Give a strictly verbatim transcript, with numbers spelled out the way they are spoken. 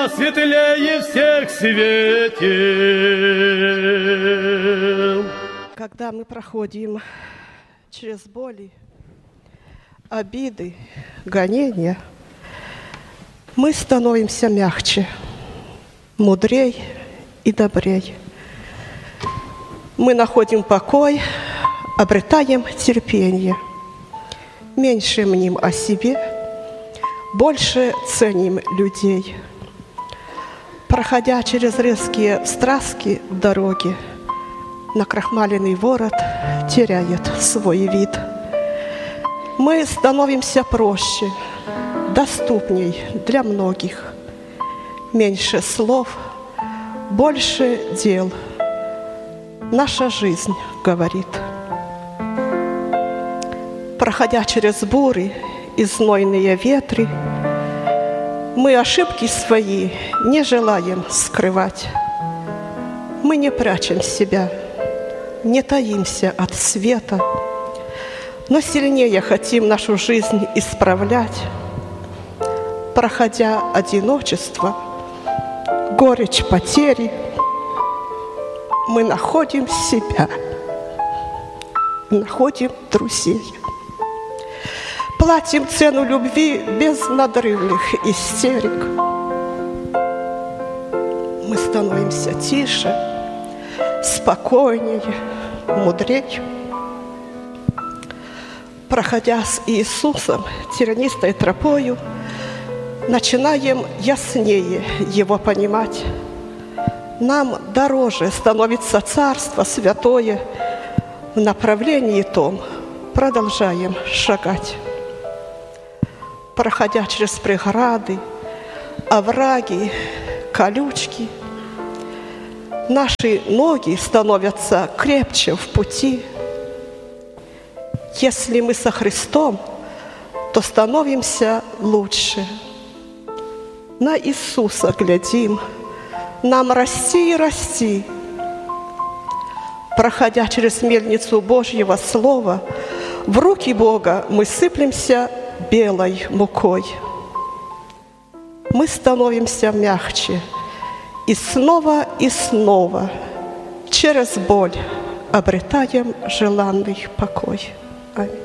Звезда светлее всех светил. Когда мы проходим через боли, обиды, гонения, мы становимся мягче, мудрей и добрей. Мы находим покой, обретаем терпение, меньше мним о себе, больше ценим людей. Проходя через резкие страстки в дороге, накрахмаленный ворот теряет свой вид. Мы становимся проще, доступней для многих. Меньше слов, больше дел. Наша жизнь говорит. Проходя через бури и знойные ветры, мы ошибки свои не желаем скрывать. Мы не прячем себя, не таимся от света, но сильнее хотим нашу жизнь исправлять. Проходя одиночество, горечь потери, мы находим себя, находим друзей. Платим цену любви без надрывных истерик. Мы становимся тише, спокойнее, мудрее. Проходя с Иисусом тернистой тропою, начинаем яснее Его понимать. Нам дороже становится Царство Святое, в направлении том продолжаем шагать. Проходя через преграды, овраги, колючки, наши ноги становятся крепче в пути. Если мы со Христом, то становимся лучше. На Иисуса глядим, нам расти и расти. Проходя через мельницу Божьего Слова, в руки Бога мы сыплемся белой мукой. Мы становимся мягче, и снова и снова через боль обретаем желанный покой. Аминь.